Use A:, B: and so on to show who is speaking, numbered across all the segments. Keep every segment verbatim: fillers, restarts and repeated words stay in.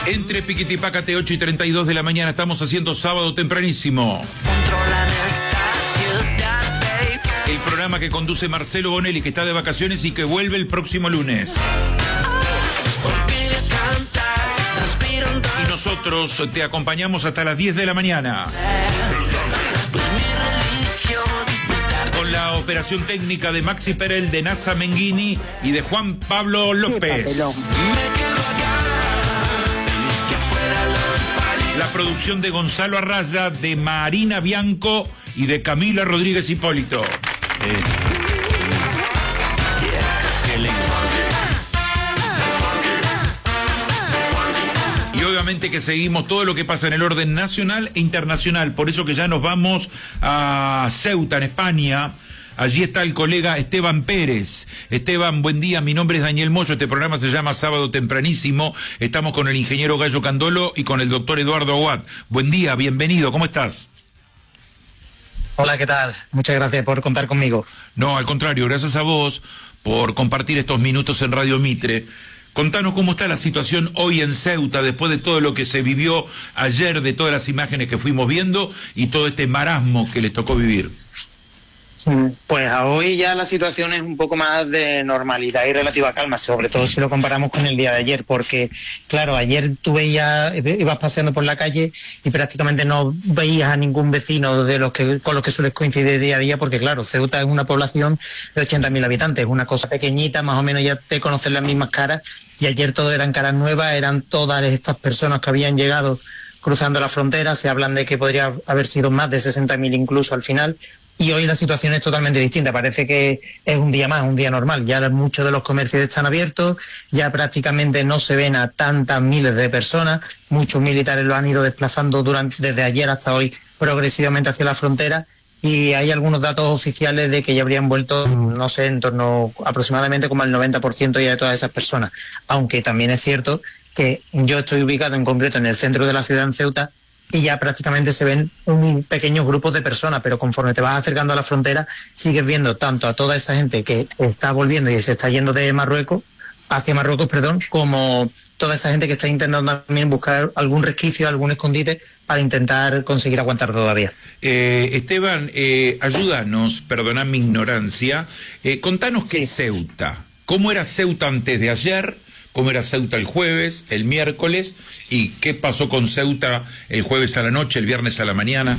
A: Entre Piquitipácate, ocho y treinta y dos de la mañana, estamos haciendo Sábado Tempranísimo. El programa que conduce Marcelo Bonelli, que está de vacaciones y que vuelve el próximo lunes. Y nosotros te acompañamos hasta las diez de la mañana. Con la operación técnica de Maxi Perel, de Nasa Menghini y de Juan Pablo López. La producción de Gonzalo Arraya, de Marina Bianco y de Camila Rodríguez Hipólito. Eh. Y obviamente que seguimos todo lo que pasa en el orden nacional e internacional. Por eso que ya nos vamos a Ceuta, en España. Allí está el colega Esteban Pérez. Esteban, buen día, mi nombre es Daniel Moyo, este programa se llama Sábado Tempranísimo. Estamos con el ingeniero Gallo Candolo y con el doctor Eduardo Aguad. Buen día, bienvenido, ¿cómo estás?
B: Hola, ¿qué tal? Muchas gracias por contar conmigo.
A: No, al contrario, gracias a vos por compartir estos minutos en Radio Mitre. Contanos cómo está la situación hoy en Ceuta, después de todo lo que se vivió ayer, de todas las imágenes que fuimos viendo y todo este marasmo que les tocó vivir.
B: Pues hoy ya la situación es un poco más de normalidad y relativa calma, sobre todo si lo comparamos con el día de ayer, porque claro, ayer tú veías, ibas paseando por la calle y prácticamente no veías a ningún vecino de los que con los que sueles coincidir día a día, porque claro, Ceuta es una población de ochenta mil habitantes, una cosa pequeñita, más o menos ya te conocen las mismas caras, y ayer todo eran caras nuevas, eran todas estas personas que habían llegado cruzando la frontera, se hablan de que podría haber sido más de sesenta mil incluso al final. Y hoy la situación es totalmente distinta, parece que es un día más, un día normal. Ya muchos de los comercios están abiertos, ya prácticamente no se ven a tantas miles de personas, muchos militares lo han ido desplazando durante desde ayer hasta hoy progresivamente hacia la frontera, y hay algunos datos oficiales de que ya habrían vuelto, no sé, en torno aproximadamente como al noventa por ciento ya de todas esas personas, aunque también es cierto que yo estoy ubicado en concreto en el centro de la ciudad, en Ceuta, y ya prácticamente se ven un pequeños grupos de personas, pero conforme te vas acercando a la frontera sigues viendo tanto a toda esa gente que está volviendo y se está yendo de Marruecos, hacia Marruecos, perdón, como toda esa gente que está intentando también buscar algún resquicio, algún escondite para intentar conseguir aguantar todavía.
A: Eh, Esteban, eh, ayúdanos, perdona mi ignorancia, eh, contanos qué es Ceuta, cómo era Ceuta antes de ayer, cómo era Ceuta el jueves, el miércoles, y qué pasó con Ceuta el jueves a la noche, el viernes a la mañana.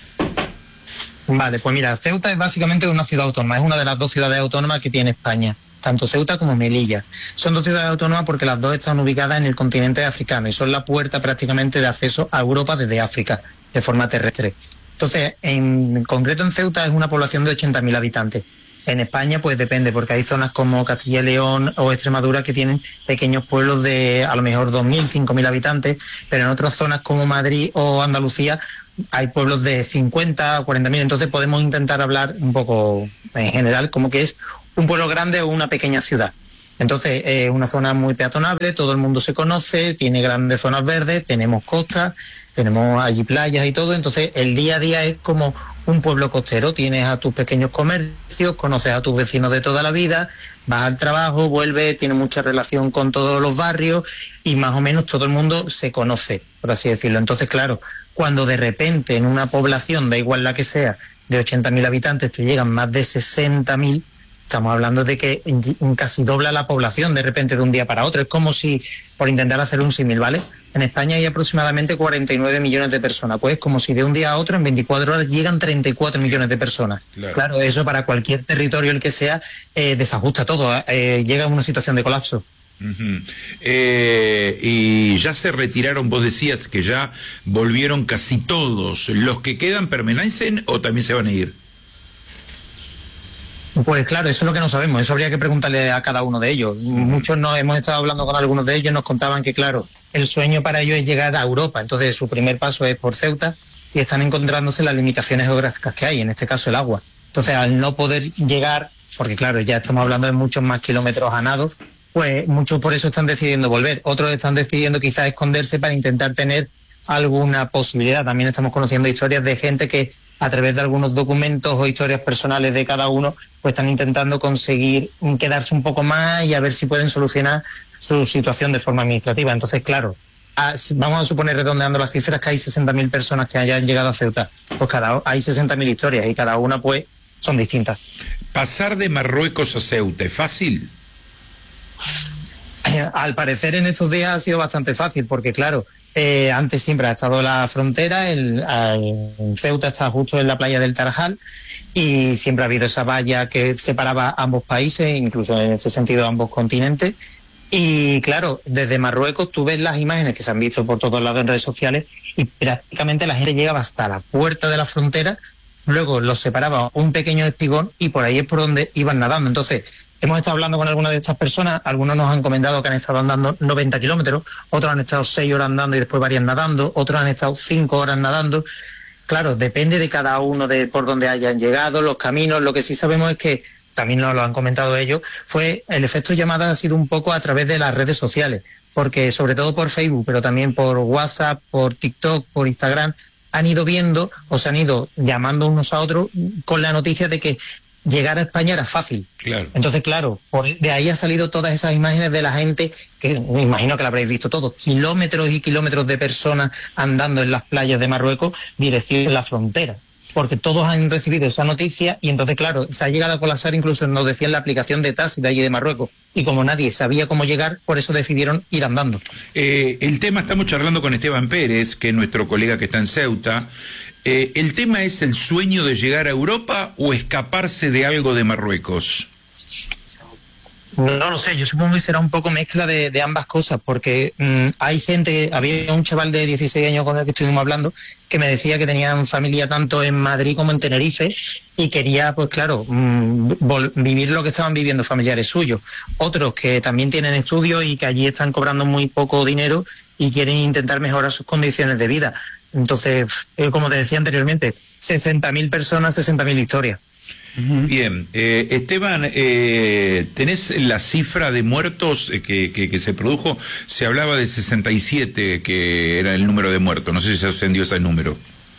B: Vale, pues mira, Ceuta es básicamente una ciudad autónoma, es una de las dos ciudades autónomas que tiene España, tanto Ceuta como Melilla. Son dos ciudades autónomas porque las dos están ubicadas en el continente africano y son la puerta prácticamente de acceso a Europa desde África, de forma terrestre. Entonces, en concreto en Ceuta es una población de ochenta mil habitantes. En España, pues depende, porque hay zonas como Castilla y León o Extremadura que tienen pequeños pueblos de a lo mejor dos mil, cinco mil habitantes, pero en otras zonas como Madrid o Andalucía hay pueblos de cincuenta o cuarenta mil, entonces podemos intentar hablar un poco en general como que es un pueblo grande o una pequeña ciudad. Entonces es eh, una zona muy peatonable, todo el mundo se conoce, tiene grandes zonas verdes, tenemos costas, tenemos allí playas y todo, entonces el día a día es como un pueblo costero, tienes a tus pequeños comercios, conoces a tus vecinos de toda la vida, vas al trabajo, vuelves, tienes mucha relación con todos los barrios y más o menos todo el mundo se conoce, por así decirlo. Entonces, claro, cuando de repente en una población, da igual la que sea, de ochenta mil habitantes te llegan más de sesenta mil, estamos hablando de que casi dobla la población de repente de un día para otro. Es como si, por intentar hacer un símil, ¿vale? En España hay aproximadamente cuarenta y nueve millones de personas. Pues como si de un día a otro, en veinticuatro horas, llegan treinta y cuatro millones de personas. Claro, claro, eso para cualquier territorio, el que sea, eh, desajusta todo. Eh, llega a una situación de colapso.
A: Uh-huh. eh, y ya se retiraron, vos decías que ya volvieron casi todos. ¿Los que quedan permanecen o también se van a ir?
B: Pues claro, eso es lo que no sabemos, eso habría que preguntarle a cada uno de ellos. Muchos no hemos estado hablando con algunos de ellos, nos contaban que claro, el sueño para ellos es llegar a Europa, entonces su primer paso es por Ceuta y están encontrándose las limitaciones geográficas que hay, en este caso el agua. Entonces al no poder llegar, porque claro, ya estamos hablando de muchos más kilómetros a nado, pues muchos por eso están decidiendo volver, otros están decidiendo quizás esconderse para intentar tener alguna posibilidad. También estamos conociendo historias de gente que a través de algunos documentos o historias personales de cada uno, pues están intentando conseguir quedarse un poco más y a ver si pueden solucionar su situación de forma administrativa. Entonces, claro, a, vamos a suponer, redondeando las cifras, que hay sesenta mil personas que hayan llegado a Ceuta. Pues cada hay sesenta mil historias y cada una pues son distintas.
A: ¿Pasar de Marruecos a Ceuta es fácil?
B: Al parecer en estos días ha sido bastante fácil, porque claro, eh, antes siempre ha estado la frontera, el, el Ceuta está justo en la playa del Tarajal y siempre ha habido esa valla que separaba ambos países, incluso en ese sentido ambos continentes. Y claro, desde Marruecos tú ves las imágenes que se han visto por todos lados en redes sociales y prácticamente la gente llegaba hasta la puerta de la frontera, luego los separaba un pequeño espigón y por ahí es por donde iban nadando. Entonces, hemos estado hablando con algunas de estas personas, algunos nos han comentado que han estado andando noventa kilómetros, otros han estado seis horas andando y después varias nadando, otros han estado cinco horas nadando. Claro, depende de cada uno de por dónde hayan llegado, los caminos. Lo que sí sabemos es que, también nos lo han comentado ellos, fue el efecto llamada ha sido un poco a través de las redes sociales, porque sobre todo por Facebook, pero también por WhatsApp, por TikTok, por Instagram, han ido viendo o se han ido llamando unos a otros con la noticia de que llegar a España era fácil.
A: Claro.
B: Entonces, claro, por, de ahí han salido todas esas imágenes de la gente, que me imagino que la habréis visto todos, kilómetros y kilómetros de personas andando en las playas de Marruecos, dirección a la frontera. Porque todos han recibido esa noticia y entonces, claro, se ha llegado a colapsar, incluso nos decían la aplicación de taxi de allí de Marruecos. Y como nadie sabía cómo llegar, por eso decidieron ir andando.
A: Eh, el tema, estamos charlando con Esteban Pérez, que es nuestro colega que está en Ceuta. Eh, ¿El tema es el sueño de llegar a Europa o escaparse de algo de Marruecos?
B: No lo sé, yo supongo que será un poco mezcla de, de ambas cosas, porque mmm, hay gente, había un chaval de dieciséis años con el que estuvimos hablando, que me decía que tenían familia tanto en Madrid como en Tenerife y quería, pues claro, mmm, vivir lo que estaban viviendo familiares suyos. Otros que también tienen estudios y que allí están cobrando muy poco dinero y quieren intentar mejorar sus condiciones de vida. Entonces, eh, como te decía anteriormente, sesenta mil personas, sesenta mil historias.
A: Bien, eh, Esteban, eh, ¿tenés la cifra de muertos que, que, que se produjo? Se hablaba de sesenta y siete, que era el número de muertos, no sé si se ascendió ese número.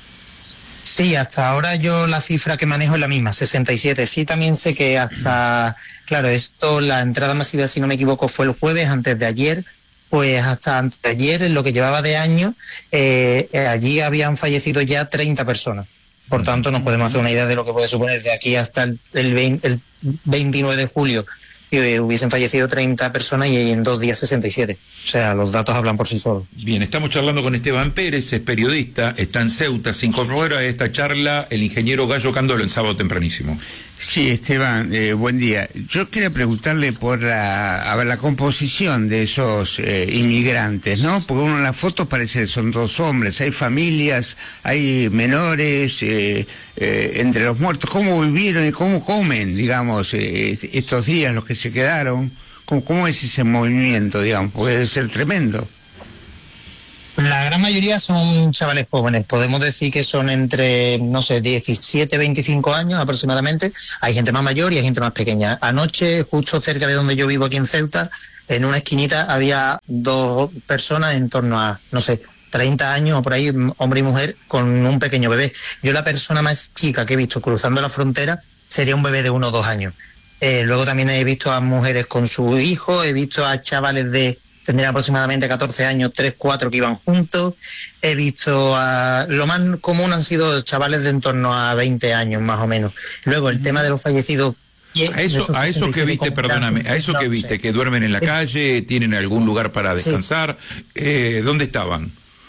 B: Sí, hasta ahora yo la cifra que manejo es la misma, sesenta y siete. Sí, también sé que hasta, claro, esto, la entrada masiva, si no me equivoco, fue el jueves, antes de ayer. Pues hasta antes de ayer, en lo que llevaba de año, eh, allí habían fallecido ya treinta personas. Por tanto, nos podemos hacer una idea de lo que puede suponer de aquí hasta el, el, veinte, el veintinueve de julio, que hubiesen fallecido treinta personas y en dos días sesenta y siete. O sea, los datos hablan por sí solos.
A: Bien, estamos charlando con Esteban Pérez, es periodista, está en Ceuta. Se incorpora a esta charla el ingeniero Gallo Candolo en sábado tempranísimo.
C: Sí, Esteban, eh, buen día. Yo quería preguntarle por la, a ver, la composición de esos eh, inmigrantes, ¿no? Porque uno en las fotos parece que son dos hombres, hay familias, hay menores, eh, eh, entre los muertos. ¿Cómo vivieron y cómo comen, digamos, eh, estos días, los que se quedaron? ¿Cómo, cómo es ese movimiento, digamos? Puede ser tremendo.
B: La gran mayoría son chavales jóvenes, podemos decir que son entre, no sé, diecisiete, veinticinco años aproximadamente. Hay gente más mayor y hay gente más pequeña. Anoche, justo cerca de donde yo vivo aquí en Ceuta, en una esquinita había dos personas en torno a, no sé, treinta años o por ahí, hombre y mujer, con un pequeño bebé. Yo la persona más chica que he visto cruzando la frontera sería un bebé de uno o dos años. Eh, luego también he visto a mujeres con su hijo, he visto a chavales de tendrían aproximadamente catorce años, tres, cuatro que iban juntos. He visto a... Lo más común han sido chavales de en torno a veinte años, más o menos. Luego, el tema de los fallecidos...
A: A eso, a eso que viste, perdóname, a eso que viste, que duermen en la calle, tienen algún lugar para descansar, sí. eh, ¿Dónde estaban?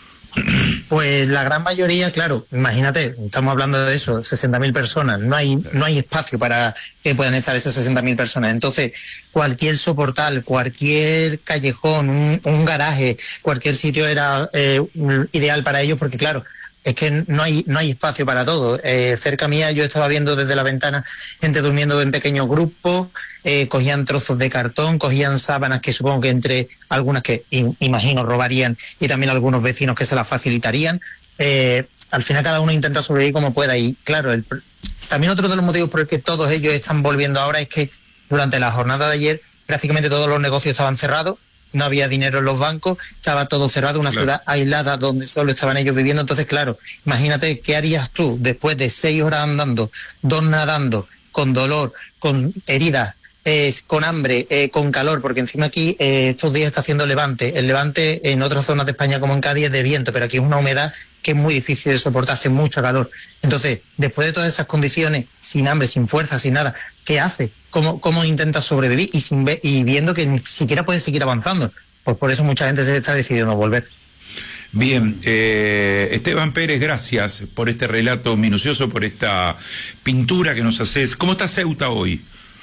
B: Pues la gran mayoría, claro, imagínate, estamos hablando de eso, sesenta mil personas, no hay no hay espacio para que puedan estar esas sesenta mil personas. Entonces, cualquier soportal, cualquier callejón, un, un garaje, cualquier sitio era eh, ideal para ellos, porque claro, es que no hay no hay espacio para todo. Eh, cerca mía yo estaba viendo desde la ventana gente durmiendo en pequeños grupos, eh, cogían trozos de cartón, cogían sábanas que supongo que entre algunas que in, imagino robarían y también algunos vecinos que se las facilitarían. Eh, al final cada uno intenta sobrevivir como pueda y claro, el, también otro de los motivos por el que todos ellos están volviendo ahora es que durante la jornada de ayer prácticamente todos los negocios estaban cerrados. No había dinero en los bancos, estaba todo cerrado, una claro. ciudad aislada donde solo estaban ellos viviendo. Entonces, claro, imagínate qué harías tú después de seis horas andando, dos nadando, con dolor, con heridas, eh, con hambre, eh, con calor, porque encima aquí eh, estos días está haciendo levante. El levante en otras zonas de España como en Cádiz es de viento, pero aquí es una humedad que es muy difícil de soportar, hace mucho calor. Entonces, después de todas esas condiciones, sin hambre, sin fuerza, sin nada, ¿qué hace? ¿Cómo, cómo intenta sobrevivir? Y, sin ve y viendo que ni siquiera puede seguir avanzando. Pues por eso mucha gente se está decidiendo volver.
A: Bien, eh, Esteban Pérez, gracias por este relato minucioso, por esta pintura que nos haces. ¿Cómo está Ceuta hoy?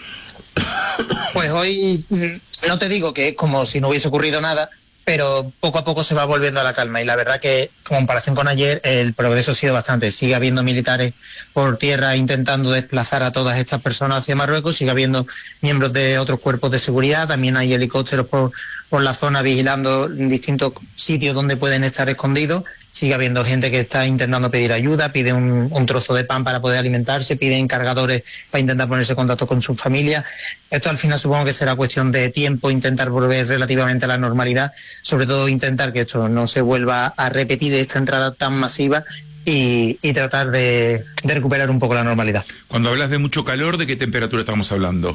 B: Pues hoy no te digo que es como si no hubiese ocurrido nada, pero poco a poco se va volviendo a la calma, y la verdad que, en comparación con ayer, el progreso ha sido bastante. Sigue habiendo militares por tierra intentando desplazar a todas estas personas hacia Marruecos, sigue habiendo miembros de otros cuerpos de seguridad, también hay helicópteros por, por la zona vigilando en distintos sitios donde pueden estar escondidos, sigue habiendo gente que está intentando pedir ayuda, pide un, un trozo de pan para poder alimentarse, piden cargadores para intentar ponerse en contacto con su familia. Esto al final supongo que será cuestión de tiempo, intentar volver relativamente a la normalidad, sobre todo intentar que esto no se vuelva a repetir, esta entrada tan masiva, y, y tratar de, de recuperar un poco la normalidad.
A: Cuando hablas de mucho calor, ¿de qué temperatura estamos hablando?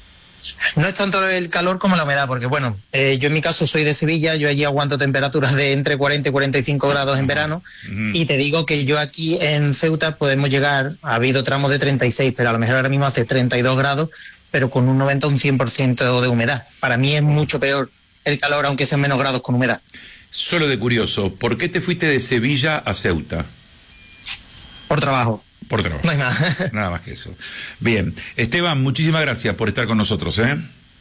B: No es tanto el calor como la humedad, porque bueno, eh, yo en mi caso soy de Sevilla, yo allí aguanto temperaturas de entre cuarenta y cuarenta y cinco grados en verano, uh-huh. Y te digo que yo aquí en Ceuta podemos llegar, ha habido tramos de treinta y seis, pero a lo mejor ahora mismo hace treinta y dos grados, pero con un noventa o un cien por ciento de humedad. Para mí es mucho peor el calor, aunque sean menos grados con humedad.
A: Solo de curioso, ¿por qué te fuiste de Sevilla a Ceuta?
B: Por trabajo.
A: Por trabajo.
B: No hay más.
A: Nada más que eso. Bien. Esteban, muchísimas gracias por estar con nosotros, ¿eh?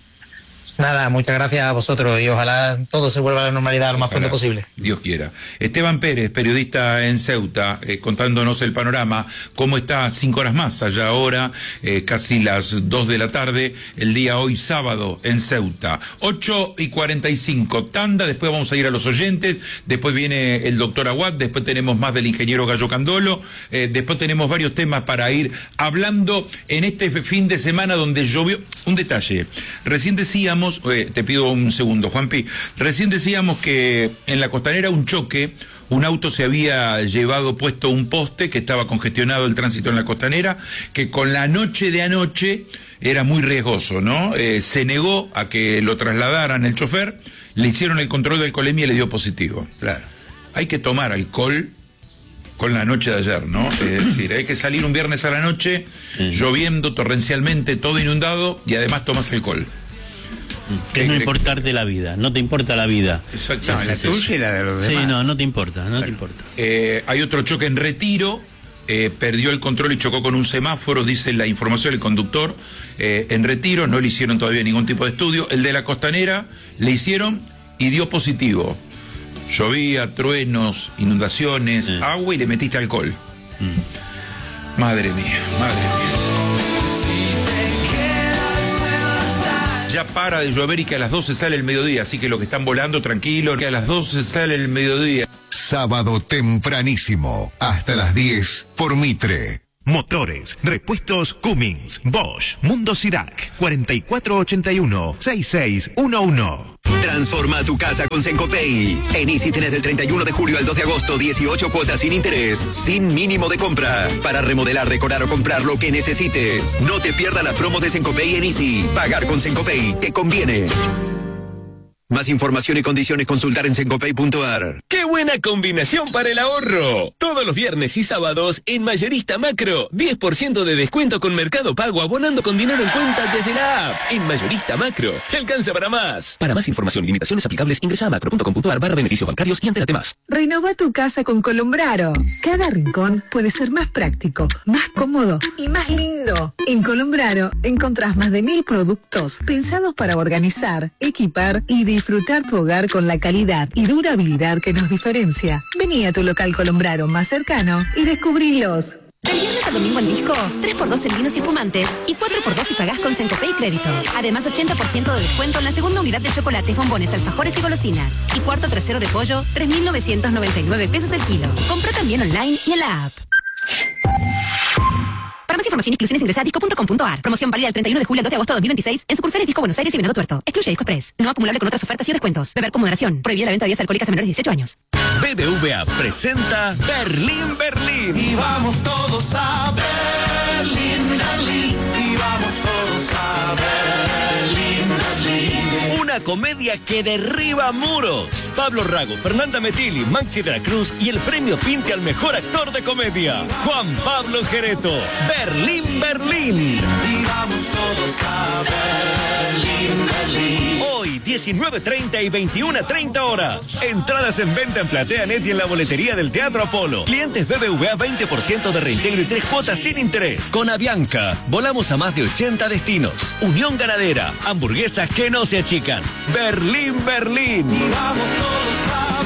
B: Nada, muchas gracias a vosotros y ojalá todo se vuelva a la normalidad lo más
A: Ojalá,
B: pronto posible.
A: Dios quiera. Esteban Pérez, periodista en Ceuta, eh, contándonos el panorama, cómo está cinco horas más, allá ahora, eh, casi las dos de la tarde, el día hoy sábado en Ceuta. ocho y cuarenta y cinco, tanda, después vamos a ir a los oyentes, después viene el doctor Aguad, después tenemos más del ingeniero Gallo Candolo, eh, después tenemos varios temas para ir hablando en este fin de semana donde llovió. Un detalle, recién decíamos, Eh, te pido un segundo, Juanpi. Recién decíamos que en la Costanera un choque, un auto se había llevado puesto un poste, que estaba congestionado el tránsito en la Costanera, que con la noche de anoche era muy riesgoso, ¿no? Eh, se negó a que lo trasladaran el chofer, le hicieron el control de alcoholemia y le dio positivo. Claro. Hay que tomar alcohol con la noche de ayer, ¿no? Es decir, hay que salir un viernes a la noche, mm. lloviendo torrencialmente, todo inundado, y además tomas alcohol.
D: Que no importarte la vida, no te importa la vida.
A: Exactamente.
C: No, la tuya y la de los demás.
D: Sí, no, no te importa, no claro. te importa.
A: Eh, hay otro choque en Retiro, eh, perdió el control y chocó con un semáforo, dice la información del conductor. Eh, en Retiro no le hicieron todavía ningún tipo de estudio. El de la Costanera le hicieron y dio positivo. Llovía, truenos, inundaciones, sí. agua y le metiste alcohol. Mm. Madre mía, madre mía. Ya para de llover y que a las doce sale el mediodía, así que los que están volando, tranquilo, que a las doce sale el mediodía.
E: Sábado tempranísimo, hasta las diez, por Mitre.
F: Motores, repuestos Cummins, Bosch, Mundo Sirac, cuatro cuatro ocho uno, seis seis uno uno.
G: Transforma tu casa con Sencopay. En Easy tienes del treinta y uno de julio al dos de agosto dieciocho cuotas sin interés, sin mínimo de compra, para remodelar, decorar o comprar lo que necesites. No te pierdas la promo de Sencopay en Easy. Pagar con Sencopay te conviene. Más información y condiciones consultar en sencopay punto a r.
H: ¡Qué buena combinación para el ahorro! Todos los viernes y sábados en Mayorista Macro, diez por ciento de descuento con Mercado Pago abonando con dinero en cuenta desde la app. En Mayorista Macro, te alcanza para más. Para más información y limitaciones aplicables, ingresa a macro punto com punto a r barra beneficios bancarios y entérate más.
I: Renova tu casa con Colombraro. Cada rincón puede ser más práctico, más cómodo y más lindo. En Colombraro encontrás más de mil productos pensados para organizar, equipar y disfrutar. Disfrutar tu hogar con la calidad y durabilidad que nos diferencia. Vení a tu local Colombraro más cercano y descubrilos.
J: Del viernes a domingo en Disco, tres por dos en vinos y espumantes y cuatro por dos si pagás con Sencopay Crédito. Además, ochenta por ciento de descuento en la segunda unidad de chocolates, bombones, alfajores y golosinas. Y cuarto trasero de pollo, tres mil novecientos noventa y nueve pesos el kilo. Compra también online y en la app. Para más información y exclusiones ingresa a disco punto com punto a r. Promoción válida del treinta y uno de julio al dos de agosto de dos mil veintiséis en sucursales Disco Buenos Aires y Venado Tuerto. Excluye Disco Express. No acumulable con otras ofertas y descuentos. Beber con moderación. Prohibida la venta de bebidas alcohólicas a menores de dieciocho años.
F: B B V A presenta Berlín, Berlín.
K: Y vamos todos a Berlín, Berlín. Y vamos todos a Berlín. una comedia que derriba muros. Pablo Rago, Fernanda Metilli, Maxi de la Cruz y el premio Pinte al mejor actor de comedia, Juan Pablo Gereto. Berlín, Berlín.
L: Y vamos todos a Berlín, Berlín.
K: Hoy, diecinueve treinta y veintiuna treinta horas. Entradas en venta en PlateaNet y en la boletería del Teatro Apolo. Clientes B B V A veinte por ciento de reintegro y tres cuotas sin interés. Con Avianca, volamos a más de ochenta destinos. Unión Ganadera, hamburguesas que no se achican. Berlín, Berlín.
L: Y vamos todos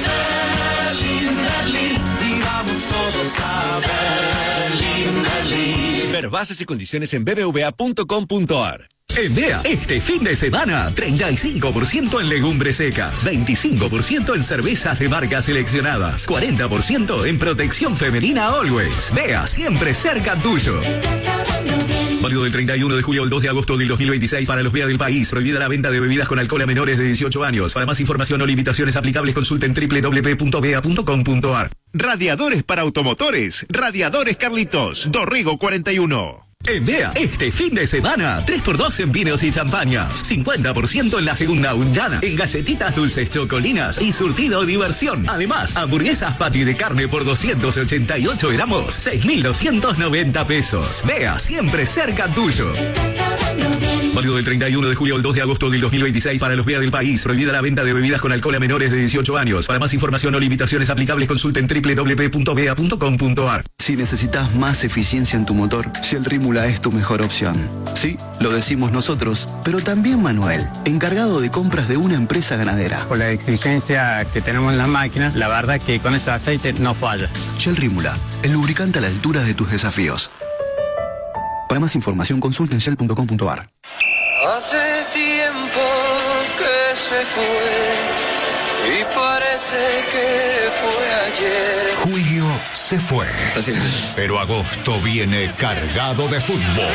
L: a Berlín, Berlín. Y vamos todos a Berlín, Berlín.
K: Ver bases y condiciones en b b v a punto com punto a r.
M: En Bea, este fin de semana, treinta y cinco por ciento en legumbres secas, veinticinco por ciento en cervezas de marcas seleccionadas, cuarenta por ciento en protección femenina Always. Bea, siempre cerca tuyo. Válido del treinta y uno de julio al dos de agosto del dos mil veintiséis para los Bea del país. Prohibida la venta de bebidas con alcohol a menores de dieciocho años. Para más información o limitaciones aplicables, consulten doble u doble u doble u punto bea punto com punto a r.
F: Radiadores para automotores. Radiadores Carlitos. Dorrego cuarenta y uno.
M: En Bea, este fin de semana, tres por dos en vinos y champañas, cincuenta por ciento en la segunda undana, en galletitas dulces chocolinas y surtido diversión. Además, hamburguesas patty de carne por doscientos ochenta y ocho gramos, seis mil doscientos noventa pesos. Bea, siempre cerca tuyo. Válido del treinta y uno de julio al dos de agosto del dos mil veintiséis para los Bea del país. Prohibida la venta de bebidas con alcohol a menores de dieciocho años. Para más información o limitaciones aplicables, consulten doble u doble u doble u punto bea punto com punto a r.
N: Si necesitas más eficiencia en tu motor, Shell Rímula es tu mejor opción. Sí, lo decimos nosotros, pero también Manuel, encargado de compras de una empresa ganadera.
O: Por la exigencia que tenemos en las máquinas, la verdad que con ese aceite no falla.
N: Shell Rímula, el lubricante a la altura de tus desafíos. Para más información, consulten shell punto com punto a r.
L: Hace tiempo que se fue y parece que fue ayer.
E: Julio se fue, pero agosto viene cargado de fútbol.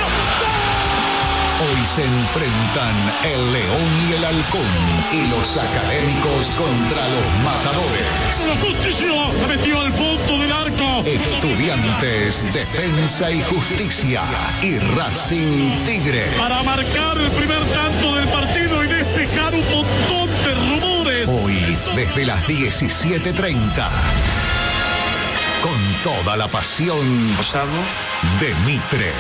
E: Hoy se enfrentan el León y el Halcón y los académicos contra los matadores.
P: La justicia la metió al fondo del arco.
E: Estudiantes, Defensa y Justicia y Racing Tigre.
P: Para marcar el primer tanto del partido y despejar un montón de rumores.
E: Hoy, desde las diecisiete treinta. Con toda la pasión de Mitre.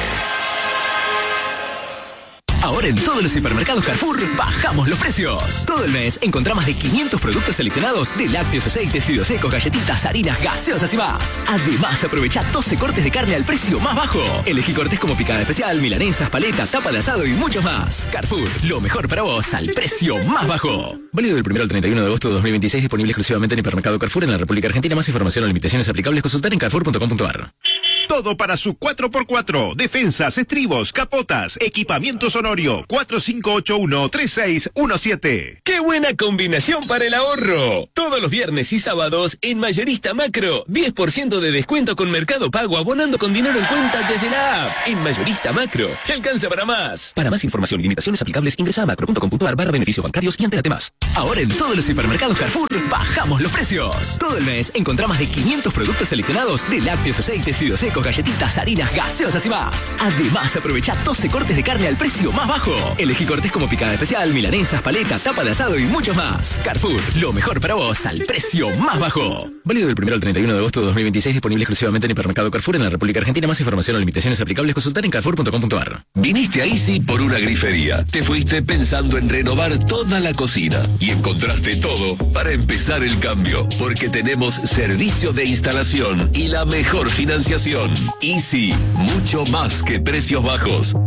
M: Ahora en todos los supermercados Carrefour bajamos los precios. Todo el mes encontrá más de quinientos productos seleccionados de lácteos, aceites, fideos secos, galletitas, harinas, gaseosas y más. Además, aprovecha doce cortes de carne al precio más bajo. Elegí cortes como picada especial, milanesas, paleta, tapa de asado y muchos más. Carrefour, lo mejor para vos al precio más bajo. Válido del primero al treinta y uno de agosto de dos mil veintiséis, disponible exclusivamente en el hipermercado Carrefour en la República Argentina. Más información o limitaciones aplicables, consultar en carrefour punto com punto a r.
F: Todo para su cuatro por cuatro. Defensas, estribos, capotas, equipamiento Sonorio. cuatro cinco ocho uno, tres seis uno siete.
H: ¡Qué buena combinación para el ahorro! Todos los viernes y sábados en Mayorista Macro, diez por ciento de descuento con Mercado Pago abonando con dinero en cuenta desde la app. En Mayorista Macro, te alcanza para más.
M: Para más información y limitaciones aplicables, ingresa a macro punto com punto a r barra beneficios bancarios y entérate más. Ahora en todos los supermercados Carrefour bajamos los precios. Todo el mes encontrá más de quinientos productos seleccionados de lácteos, aceites, fideos secos, galletitas, harinas, gaseosas y más. Además, aprovecha doce cortes de carne al precio más bajo. Elegí cortes como picada especial, milanesas, paleta, tapa de asado y muchos más. Carrefour, lo mejor para vos al precio más bajo. Válido del primero al treinta y uno de agosto de dos mil veintiséis, disponible exclusivamente en el hipermercado Carrefour en la República Argentina. Más información o limitaciones aplicables, consultar en carrefour punto com punto a r.
Q: Viniste a Easy por una grifería. Te fuiste pensando en renovar toda la cocina y encontraste todo para empezar el cambio, porque tenemos servicio de instalación y la mejor financiación. Easy, mucho más que precios bajos.